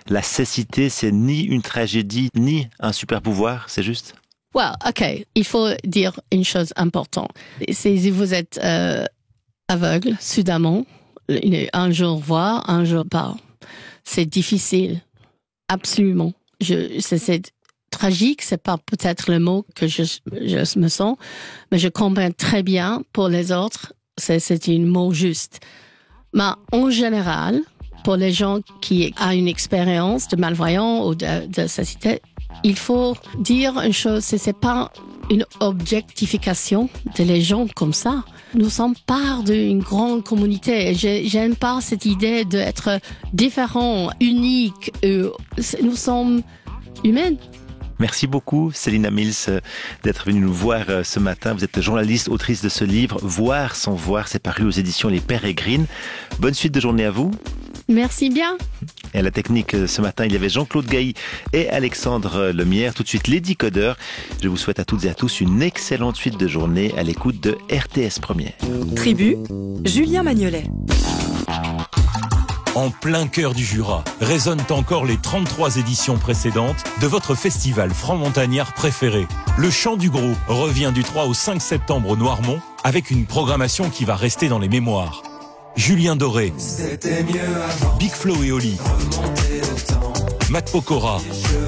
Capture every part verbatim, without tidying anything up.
la cécité, c'est ni une tragédie, ni un super pouvoir, c'est juste? Well, OK, il faut dire une chose importante. Si vous êtes euh, aveugle, soudainement, un jour voir, un jour pas, c'est difficile, absolument. Je, c'est, c'est tragique, c'est pas peut-être le mot que je, je me sens, mais je comprends très bien pour les autres, c'est, c'est un mot juste. Mais en général, pour les gens qui ont une expérience de malvoyant ou de, de cécité, il faut dire une chose, c'est, c'est pas une objectification de les gens comme ça. Nous sommes part d'une grande communauté. Je, j'aime pas cette idée d'être différents, uniques. Nous sommes humains. Merci beaucoup, Célina Mills, d'être venue nous voir ce matin. Vous êtes journaliste, autrice de ce livre, Voir sans voir. C'est paru aux éditions Les Pérégrines. Bonne suite de journée à vous. Merci bien. Et à la technique, ce matin, il y avait Jean-Claude Gailly et Alexandre Lemierre. Tout de suite, les décodeurs. Je vous souhaite à toutes et à tous une excellente suite de journée à l'écoute de R T S Première. Tribu, Julien Magnolet. En plein cœur du Jura, résonnent encore les trente-trois éditions précédentes de votre festival franc-montagnard préféré. Le Chant du Gros revient du trois au cinq septembre au Noirmont avec une programmation qui va rester dans les mémoires. Julien Doré, Big Flo et Oli, Matt Pokora,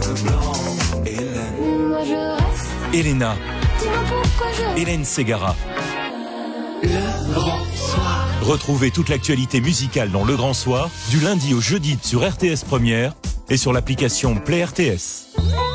Elena, Hélène Ségara. Le Grand Soir. Retrouvez toute l'actualité musicale dans Le Grand Soir, du lundi au jeudi sur R T S Première et sur l'application Play R T S.